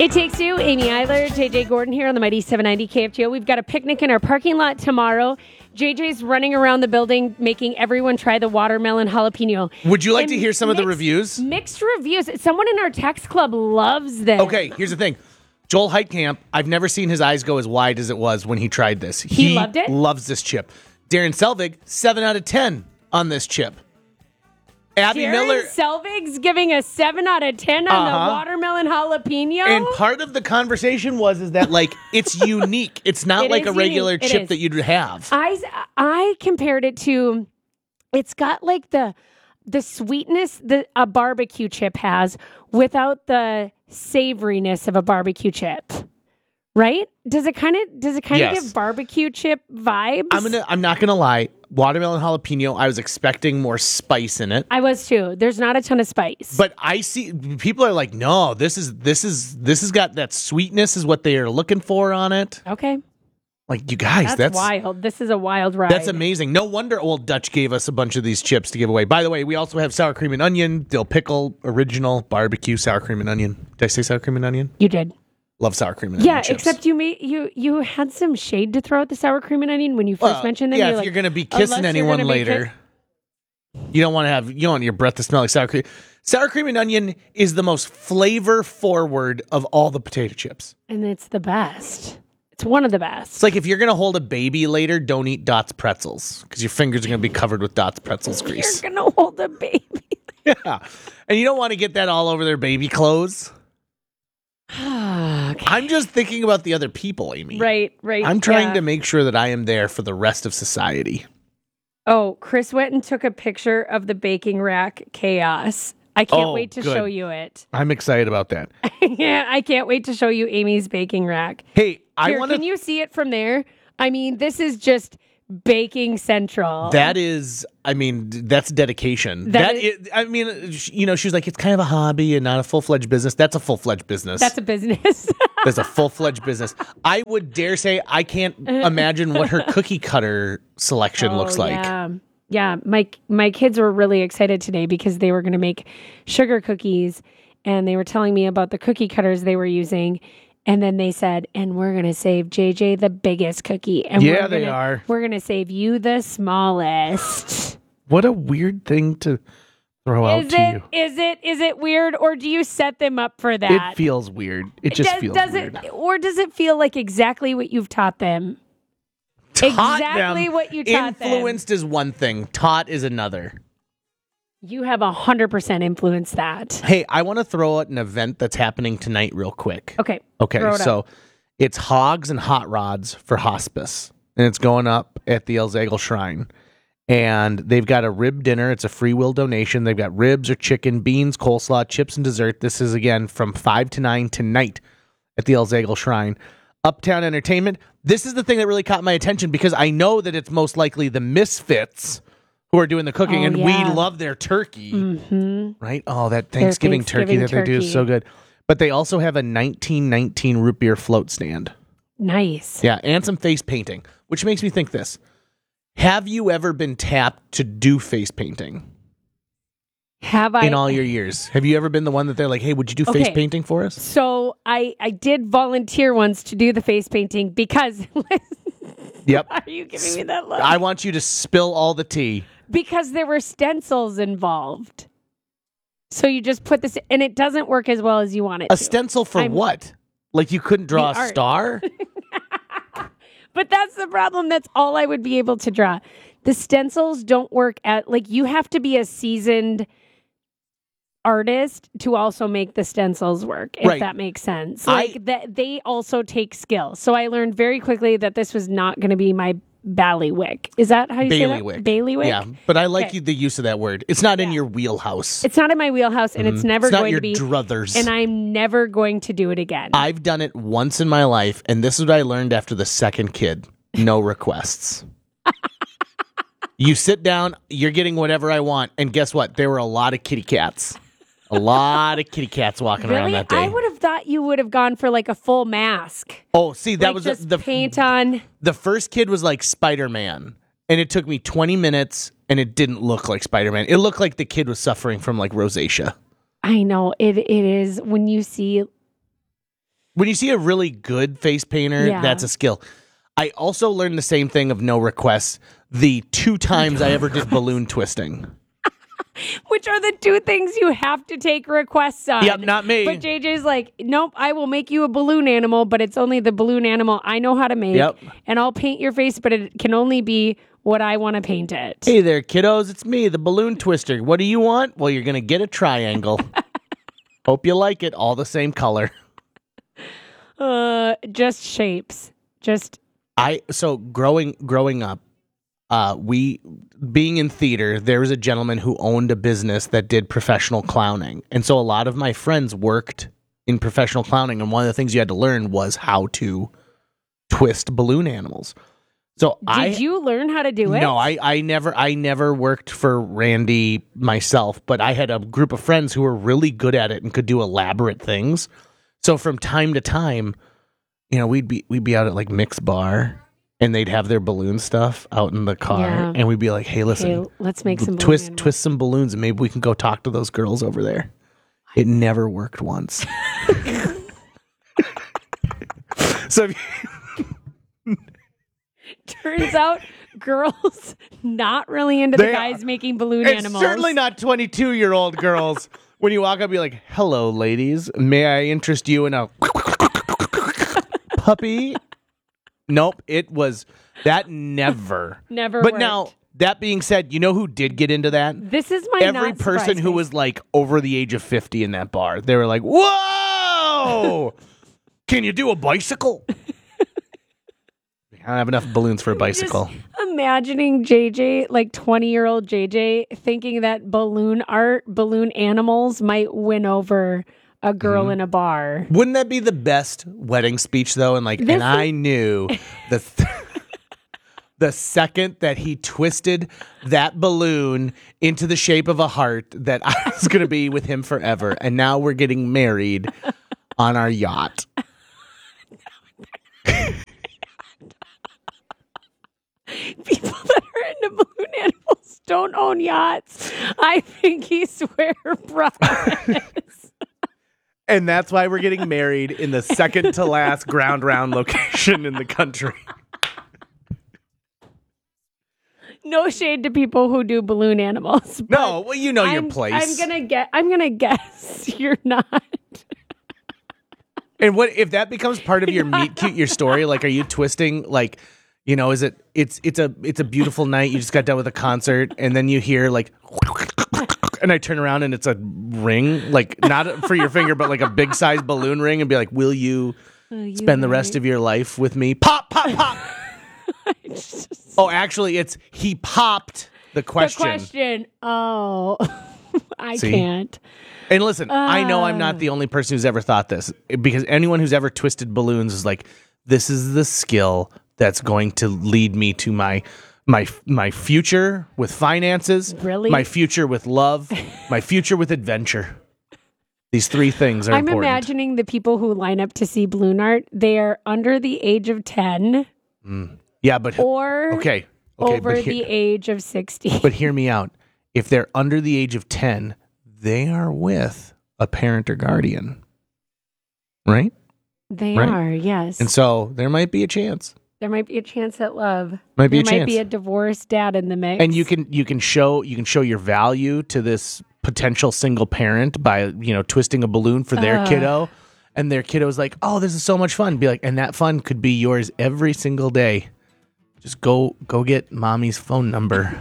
It Takes Two, Amy Eiler, JJ Gordon here on the Mighty 790 KFGO. We've got a picnic in our parking lot tomorrow. JJ's running around the building making everyone try the watermelon jalapeno. Would you like to hear some of the reviews? Mixed reviews. Someone in our text club loves this. Okay, here's the thing. Joel Heitkamp, I've never seen his eyes go as wide as it was when he tried this. He loved it? Loves this chip. Darren Selvig, 7 out of 10 on this chip. Abby Darren Miller. Selvig's giving a 7 out of 10 on the watermelon jalapeno. And part of the conversation is that like it's unique. It's not like a regular chip that you'd have. I compared it to, it's got like the sweetness that a barbecue chip has without the savoriness of a barbecue chip. Right? Does it kind of give barbecue chip vibes? I'm not gonna lie. Watermelon jalapeno, I was expecting more spice in it. I was too. There's not a ton of spice. But I see people are like, no, this has got that sweetness is what they are looking for on it. Okay. Like, you guys, that's wild. This is a wild ride. That's amazing. No wonder Old Dutch gave us a bunch of these chips to give away. By the way, we also have sour cream and onion, dill pickle, original, barbecue, sour cream and onion. Did I say sour cream and onion? You did. Love sour cream and onion chips. Except you had some shade to throw at the sour cream and onion when you first mentioned them. Yeah, if you're going to be kissing anyone later, you don't want your breath to smell like sour cream. Sour cream and onion is the most flavor forward of all the potato chips. And it's the best. It's one of the best. It's like if you're going to hold a baby later, don't eat Dots pretzels because your fingers are going to be covered with Dots pretzels grease. You're going to hold a baby. Yeah. And you don't want to get that all over their baby clothes. Okay. I'm just thinking about the other people, Amy. Right. I'm trying to make sure that I am there for the rest of society. Oh, Chris went and took a picture of the baking rack chaos. I can't wait to show you it. I'm excited about that. Yeah, I can't wait to show you Amy's baking rack. Hey, Can you see it from there? I mean, this is just baking central. That's dedication. She was like, it's kind of a hobby and not a full-fledged business. That's a full-fledged business. That's a business. That's a full-fledged business. I would dare say I can't imagine what her cookie cutter selection looks like. Yeah. My kids were really excited today because they were going to make sugar cookies and they were telling me about the cookie cutters they were using. And then they said, and we're going to save JJ the biggest cookie. And yeah, they are. We're going to save you the smallest. What a weird thing to throw out to you. Is it weird, or do you set them up for that? It feels weird. It just feels weird. Or does it feel like exactly what you've taught them? Exactly what you taught them. Influenced is one thing. Taught is another. You have 100% influenced that. Hey, I want to throw out an event that's happening tonight real quick. Okay. So it's Hogs and Hot Rods for hospice. And it's going up at the El Zagel Shrine. And they've got a rib dinner. It's a free will donation. They've got ribs or chicken, beans, coleslaw, chips, and dessert. This is, again, from 5 to 9 tonight at the El Zagel Shrine. Uptown Entertainment. This is the thing that really caught my attention because I know that it's most likely the Misfits who are doing the cooking, we love their turkey, right? Oh, that Thanksgiving turkey that they do is so good. But they also have a 1919 root beer float stand. Nice. Yeah, and some face painting, which makes me think this. Have you ever been tapped to do face painting? Have I? In all your years. Have you ever been the one that they're like, hey, would you do face painting for us? So I did volunteer once to do the face painting because... Yep. Why are you giving me that look? I want you to spill all the tea. Because there were stencils involved. So you just put this, and it doesn't work as well as you want it to. A stencil for what? Like you couldn't draw a star? But that's the problem. That's all I would be able to draw. The stencils don't work you have to be a seasoned artist to also make the stencils work, if that makes sense. They also take skill. So I learned very quickly that this was not going to be my bailiwick. Is that how you say that? Bailiwick? Yeah, but I like the use of that word. It's not in your wheelhouse. It's not in my wheelhouse, and it's never going to be. Druthers. And I'm never going to do it again. I've done it once in my life, and this is what I learned after the second kid. No requests. You sit down, you're getting whatever I want, and guess what? There were a lot of kitty cats. A lot of kitty cats walking around that day. I would have thought you would have gone for like a full mask. Oh, see, that was the paint on. The first kid was like Spider-Man, and it took me 20 minutes, and it didn't look like Spider-Man. It looked like the kid was suffering from like rosacea. I know it is when you see when you see a really good face painter, Yeah. that's a skill. I also learned the same thing of no requests the 2 times I ever did balloon twisting. Which are the 2 things you have to take requests on. Yep, not me. But JJ's like, nope, I will make you a balloon animal, but it's only the balloon animal I know how to make. Yep. And I'll paint your face, but it can only be what I want to paint it. Hey there, kiddos. It's me, the balloon twister. What do you want? Well, you're going to get a triangle. Hope you like it. All the same color. Just shapes. Just So growing up, we being in theater, there was a gentleman who owned a business that did professional clowning. And so a lot of my friends worked in professional clowning, and one of the things you had to learn was how to twist balloon animals. So did you learn how to do it? No, I never worked for Randy myself, but I had a group of friends who were really good at it and could do elaborate things. So from time to time, we'd be out at like Mick's Bar, and they'd have their balloon stuff out in the car, and we'd be like, "Hey, listen, let's make some twist some balloons, and maybe we can go talk to those girls over there." It never worked once. So turns out girls not really into the guys making balloon animals. Certainly not 22-year-old girls. When you walk up, you're like, "Hello, ladies. May I interest you in a puppy?" Nope, it was that never. Never But worked. now, that being said, you know who did get into that? This is my Every not person surprised who face. was like over the age of 50 in that bar. They were like, "Whoa! Can you do a bicycle?" I don't have enough balloons for a bicycle. Just imagining JJ, like 20-year-old JJ, thinking that balloon animals might win over a girl in a bar. Wouldn't that be the best wedding speech though? And I knew the second that he twisted that balloon into the shape of a heart that I was going to be with him forever. And now we're getting married on our yacht. People that are into balloon animals don't own yachts. I think he swear promise. And that's why we're getting married in the second to last ground round location in the country. No shade to people who do balloon animals. No, well, you know your place. I'm gonna guess you're not. And what if that becomes part of your meet cute, your story? Like, are you twisting like, is it's a beautiful night, you just got done with a concert, and then you hear like, and I turn around and it's a ring, like not for your finger, but like a big size balloon ring, and be like, "Will you spend the rest of your life with me?" Pop, pop, pop. Oh, actually, it's he popped the question. The question. Oh, I See? can't. And listen, I know I'm not the only person who's ever thought this, because anyone who's ever twisted balloons is like, this is the skill that's going to lead me to my future with finances, Really? my future with love, my future with adventure. These 3 things are I'm important. imagining the people who line up to see balloon art. They are under the age of 10 Yeah, but or okay, over but the age of 60. But hear me out. If they're under the age of 10, they are with a parent or guardian, right? They Right? are, yes. And so there might be a chance. There might be a chance at love. Might be there a might chance. be a divorced dad in the mix. And you can show your value to this potential single parent by twisting a balloon for their kiddo, and their kiddo's like, "Oh, this is so much fun." Be like, and that fun could be yours every single day. Just go get mommy's phone number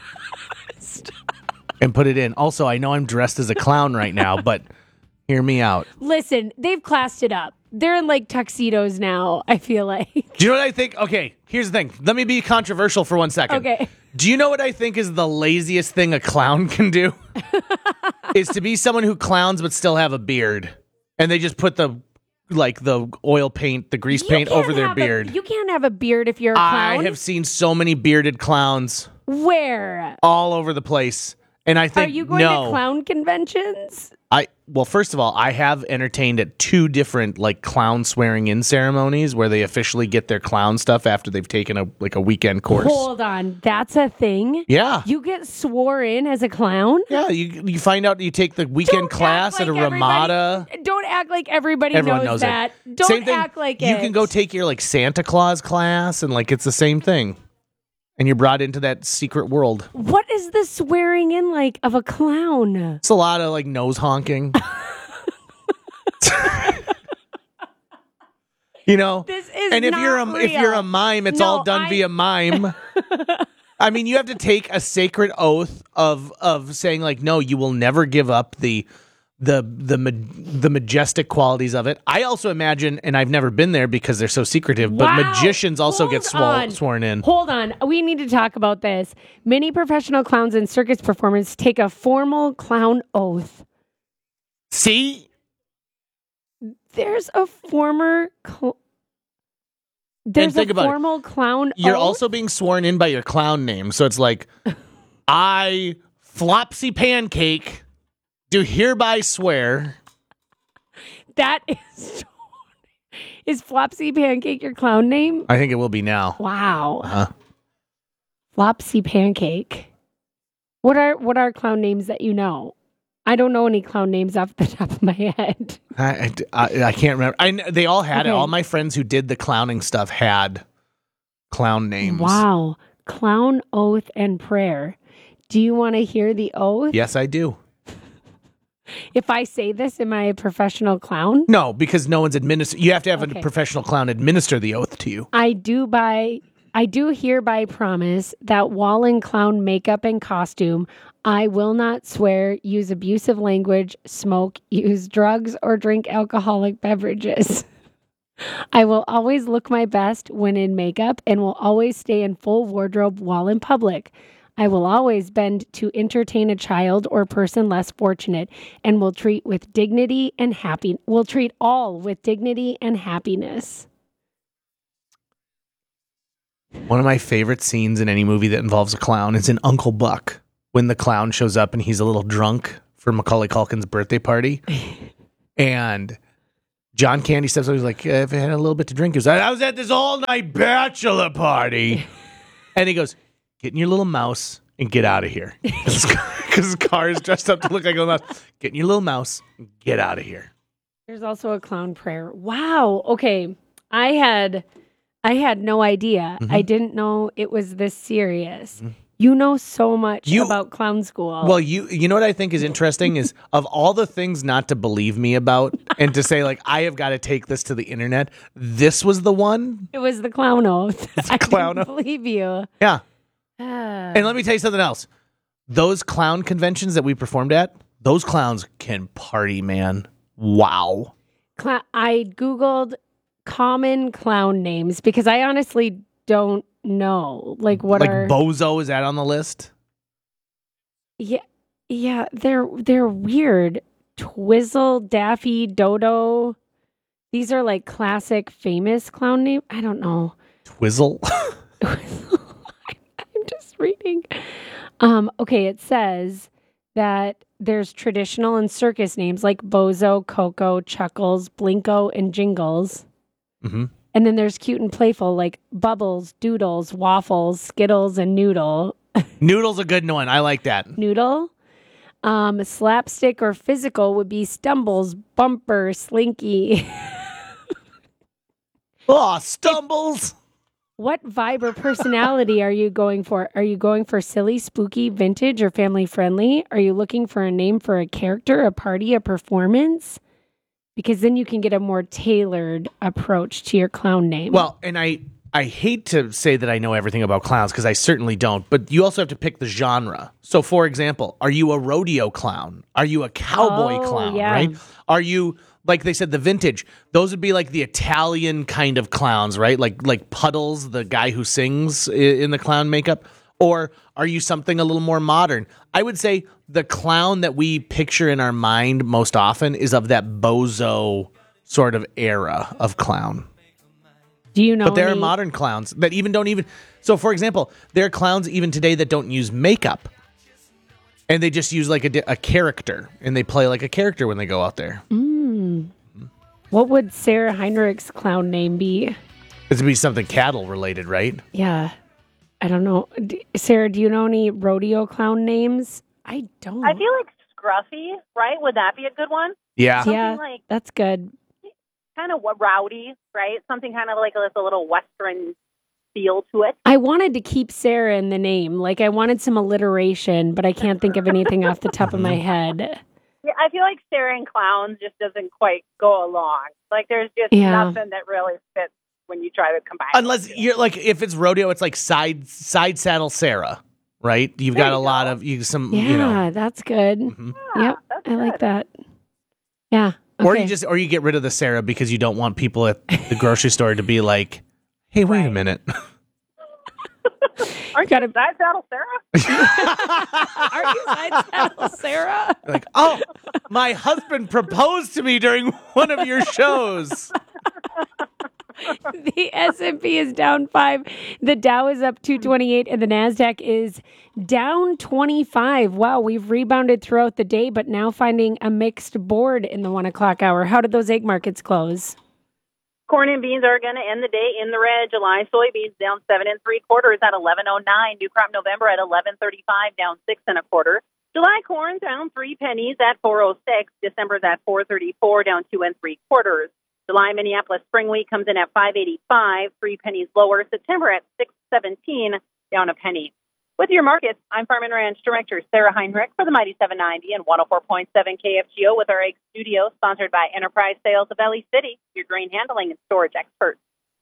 and put it in. Also, I know I'm dressed as a clown right now, but hear me out. Listen, they've classed it up. They're in like tuxedos now, I feel like. Do you know what I think? Okay, here's the thing. Let me be controversial for 1 second. Okay. Do you know what I think is the laziest thing a clown can do? Is to be someone who clowns but still have a beard. And they just put the oil paint, the grease paint over their beard. You can't have a beard if you're a clown. I have seen so many bearded clowns Where? all over the place. And I think, Are you going no, to clown conventions? well, first of all, I have entertained at 2 different like clown swearing in ceremonies where they officially get their clown stuff after they've taken a weekend course. Hold on, that's a thing? Yeah. You get swore in as a clown? Yeah, you find out you take the weekend class at a Ramada. Don't act like everybody Everyone knows that. it. Don't Same thing, act like you it. can go take your like Santa Claus class and like it's the same thing. And you're brought into that secret world. What is the swearing in like of a clown? It's a lot of like nose honking. You know? This is and if not if you're a real. mime, it's No, all done via mime. I mean, you have to take a sacred oath of saying like, no, you will never give up the majestic qualities of it. I also imagine, and I've never been there because they're so secretive, but Wow. magicians also get Hold on. sworn in. Hold on. We need to talk about this. Many professional clowns and circus performers take a formal clown oath. See? There's a former think about it. formal clown You're oath? also being sworn in by your clown name. So it's like, I, Flopsy Pancake, do hereby swear. That is Is Flopsy Pancake your clown name? I think it will be now. Wow. Uh-huh. Flopsy Pancake. What are clown names that you know? I don't know any clown names off the top of my head. I can't remember. They all had it. Okay. All my friends who did the clowning stuff had clown names. Wow. Clown, oath, and prayer. Do you want to hear the oath? Yes, I do. If I say this, am I a professional clown? No, because no one's administered. You have to have Okay. a professional clown administer the oath to you. I do hereby promise that while in clown makeup and costume, I will not swear, use abusive language, smoke, use drugs, or drink alcoholic beverages. I will always look my best when in makeup and will always stay in full wardrobe while in public. I will always bend to entertain a child or person less fortunate and will treat all with dignity and happiness. One of my favorite scenes in any movie that involves a clown is in Uncle Buck, when the clown shows up and he's a little drunk for Macaulay Culkin's birthday party. And John Candy steps up, he's like, if I had a little bit to drink, he was like, I was at this all-night bachelor party. And he goes, get in your little mouse and get out of here. Because his car is dressed up to look like a little mouse. Get in your little mouse and get out of here. There's also a clown prayer. Wow. Okay. I had no idea. Mm-hmm. I didn't know it was this serious. Mm-hmm. You know so much about clown school. Well, you know what I think is interesting is of all the things not to believe me about and to say like I have got to take this to the internet, this was the one. It was the clown oath. I clown didn't oath. believe you. Yeah. And let me tell you something else. Those clown conventions that we performed at, those clowns can party, man. Wow. I Googled common clown names because I honestly don't know. Like what are Bozo, is that on the list? Yeah, they're weird. Twizzle, Daffy, Dodo. These are like classic famous clown names. I don't know. Twizzle? I'm just reading. Okay, it says that there's traditional and circus names like Bozo, Coco, Chuckles, Blinko, and Jingles. Mm-hmm. And then there's cute and playful like Bubbles, Doodles, Waffles, Skittles, and Noodle. Noodle's a good one. I like that. Noodle. Slapstick or physical would be Stumbles, Bumper, Slinky. Oh, Stumbles. What vibe or personality are you going for? Are you going for silly, spooky, vintage, or family friendly? Are you looking for a name for a character, a party, a performance? Because then you can get a more tailored approach to your clown name. Well, and I hate to say that I know everything about clowns because I certainly don't, but you also have to pick the genre. So, for example, are you a rodeo clown? Are you a cowboy clown, yeah. right? Are you, like they said, the vintage? Those would be like the Italian kind of clowns, right? Like Puddles, the guy who sings in the clown makeup. Or are you something a little more modern? I would say the clown that we picture in our mind most often is of that bozo sort of era of clown. Do you know? But there are modern clowns that don't even. So, for example, there are clowns even today that don't use makeup. And they just use like a character, and they play like a character when they go out there. What would Sarah Heinrich's clown name be? It's to be something cattle related, right? Yeah. I don't know. Sarah, do you know any rodeo clown names? I don't. I feel like Scruffy, right? Would that be a good one? Yeah. Yeah, like that's good. kind of rowdy, right? Something kind of like a little Western feel to it. I wanted to keep Sarah in the name. Like, I wanted some alliteration, but I can't think of anything off the top of my head. Yeah, I feel like Sarah and clowns just doesn't quite go along. Like, there's just nothing that really fits when you try to combine. Unless you're like, if it's rodeo, it's like side saddle Sarah, right? You've got a lot of you know. That's good. Mm-hmm. Yep, I like that. Yeah. Okay. Or you get rid of the Sarah because you don't want people at the grocery store to be like, hey, wait a minute. Aren't you side saddle Sarah? Are you side saddle Sarah? Like, oh, my husband proposed to me during one of your shows. The S&P is down 5. The Dow is up 228, and the NASDAQ is down 25. Wow, we've rebounded throughout the day, but now finding a mixed board in the 1 o'clock hour. How did those egg markets close? Corn and beans are going to end the day in the red. July soybeans down 7 3/4 at 11.09. New crop November at 11.35, down 6 1/4. July corn down 3 pennies at 4.06. December's at 4.34, down 2 3/4. July Minneapolis spring wheat comes in at 5.85, 3 pennies lower. September at 6.17, down a penny. With your markets, I'm Farm and Ranch Director Sarah Heinrich for the Mighty 790 and 104.7 KFGO with our egg studio, sponsored by Enterprise Sales of Valley City, your grain handling and storage experts.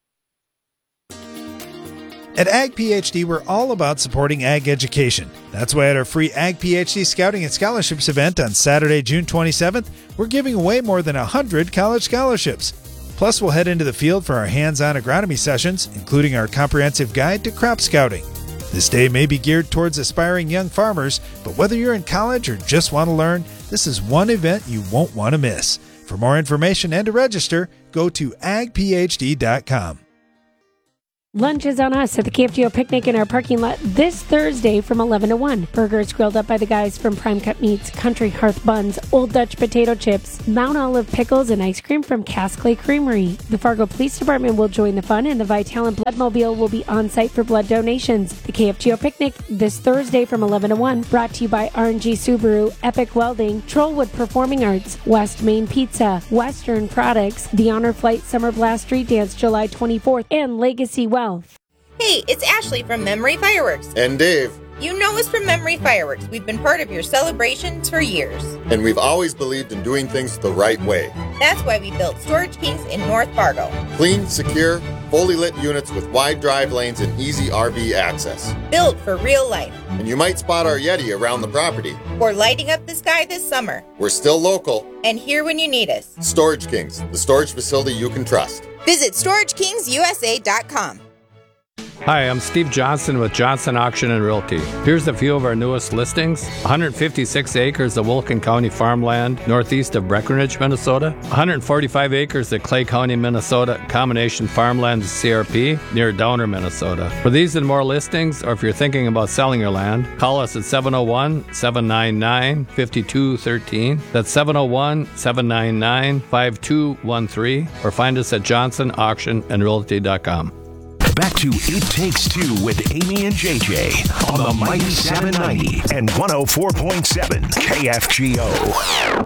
At Ag PhD, we're all about supporting ag education. That's why at our free Ag PhD Scouting and Scholarships event on Saturday, June 27th, we're giving away more than 100 college scholarships. Plus, we'll head into the field for our hands-on agronomy sessions, including our comprehensive guide to crop scouting. This day may be geared towards aspiring young farmers, but whether you're in college or just want to learn, this is one event you won't want to miss. For more information and to register, go to agphd.com. Lunch is on us at the KFGO picnic in our parking lot this Thursday from 11 to 1. Burgers grilled up by the guys from Prime Cut Meats, Country Hearth Buns, Old Dutch Potato Chips, Mount Olive Pickles, and ice cream from Cass Clay Creamery. The Fargo Police Department will join the fun, and the Vitalant Bloodmobile will be on site for blood donations. The KFGO picnic this Thursday from 11 to 1, brought to you by RNG Subaru, Epic Welding, Trollwood Performing Arts, West Main Pizza, Western Products, the Honor Flight Summer Blast Street Dance July 24th, and Legacy Wealth. Hey, it's Ashley from Memory Fireworks. And Dave. You know us from Memory Fireworks. We've been part of your celebrations for years. And we've always believed in doing things the right way. That's why we built Storage Kings in North Fargo. Clean, secure, fully lit units with wide drive lanes and easy RV access. Built for real life. And you might spot our Yeti around the property. We're lighting up the sky this summer. We're still local. And here when you need us. Storage Kings, the storage facility you can trust. Visit StorageKingsUSA.com. Hi, I'm Steve Johnson with Johnson Auction and Realty. Here's a few of our newest listings. 156 acres of Wilkin County farmland northeast of Breckenridge, Minnesota. 145 acres of Clay County, Minnesota, combination farmland CRP near Downer, Minnesota. For these and more listings, or if you're thinking about selling your land, call us at 701-799-5213. That's 701-799-5213, or find us at johnsonauctionandrealty.com. Back to It Takes Two with Amy and JJ on the Mighty 790 and 104.7 KFGO.